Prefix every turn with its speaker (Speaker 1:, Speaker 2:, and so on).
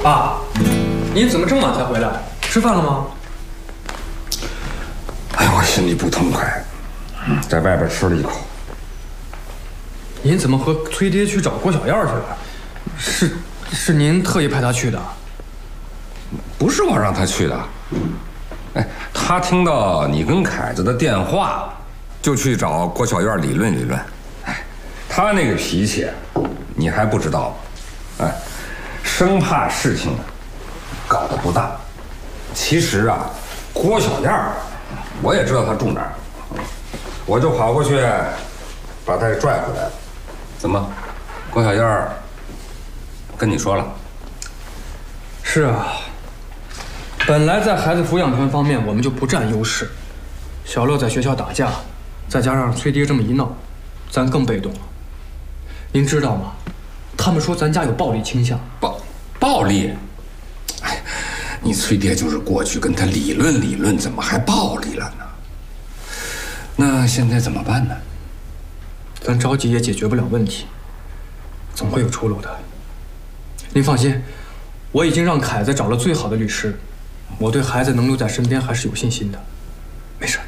Speaker 1: 爸，您怎么这么晚才回来？吃饭了吗？
Speaker 2: 哎呦，我心里不痛快，在外边吃了一口。
Speaker 1: 您怎么和崔爹去找郭小燕去了？是您特意派他去的？
Speaker 2: 不是我让他去的。哎，他听到你跟凯子的电话，就去找郭小燕理论理论。哎，他那个脾气，你还不知道吗？哎，生怕事情搞得不大。其实啊，郭小燕我也知道他住哪儿，我就跑过去把他给拽回来了。怎么，郭小燕跟你说了？
Speaker 1: 是啊，本来在孩子抚养权方面我们就不占优势，小乐在学校打架，再加上崔爹这么一闹，咱更被动了。您知道吗？他们说咱家有暴力倾向。
Speaker 2: 暴力？哎，你崔爹就是过去跟他理论理论，怎么还暴力了呢？那现在怎么办呢？
Speaker 1: 咱着急也解决不了问题，总会有出路的。您放心，我已经让凯子找了最好的律师，我对孩子能留在身边还是有信心的。没事。